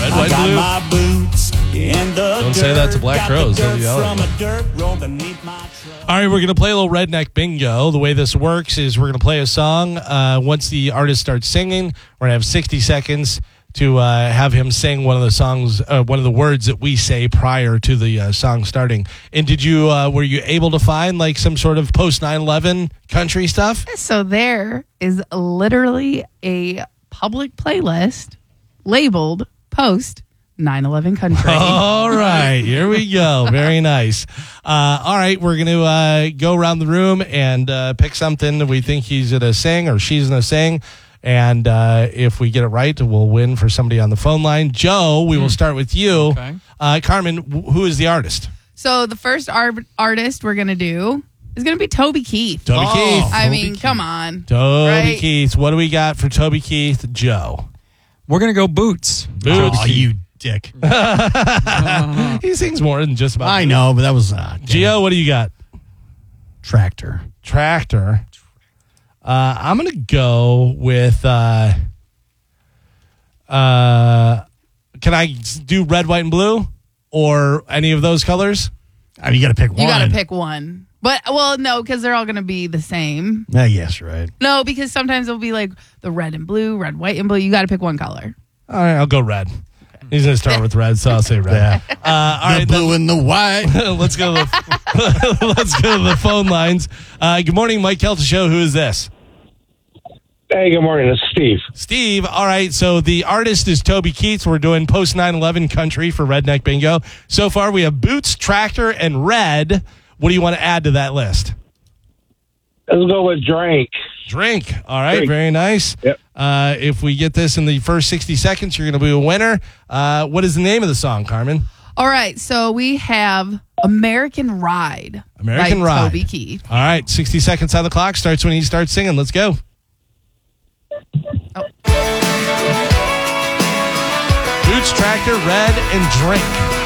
Red, white, blue. My boots in the Don't say that to Black Crowes. They'll yell at you. All right, we're going to play a little Redneck Bingo. The way this works is we're going to play a song. Once the artist starts singing, we're going to have 60 seconds to have him sing one of the songs, one of the words that we say prior to the song starting. And were you able to find like some sort of post 9/11 country stuff? So there is literally a public playlist labeled post 9/11 country. All right, here we go. Very nice. All right, we're going to go around the room and pick something that we think he's going to sing or she's going to sing. And if we get it right, we'll win for somebody on the phone line. Joe, we will start with you. Okay. Carmen, who is the artist? So the first artist we're going to do is going to be Toby Keith. Toby Keith. I mean, come on. Toby Right? Keith. What do we got for Toby Keith? Joe. We're going to go Boots. Boots. Oh, you dick. He sings more than just about. I know, but that was Gio, what do you got? Tractor. Tractor. I'm going to go with, can I do red, white, and blue? Or any of those colors? I mean, you got to pick one. You got to pick one. But, well, no, because they're all going to be the same. Yes, right. No, because sometimes it'll be like the red and blue, red, white, and blue. You got to pick one color. All right, I'll go red. He's going to start with red, so I'll say red. Yeah. All right, the blue and the white. let's go to the phone lines. Good morning, Mike Kelta Show. Who is this? Hey, good morning. It's Steve. Steve. All right, so the artist is Toby Keith. We're doing post 9/11 country for Redneck Bingo. So far, we have Boots, Tractor, and Red. What do you want to add to that list? Let's go with Drink. Drink. All right, Drink. Very nice. Yep. If we get this in the first 60 seconds, you're going to be a winner. What is the name of the song, Carmen? All right, so we have American Ride. American by Ride. Toby Keith. All right, 60 seconds on the clock. Starts when he starts singing. Let's go. Oh. Boots, Tractor, Red, and Drink.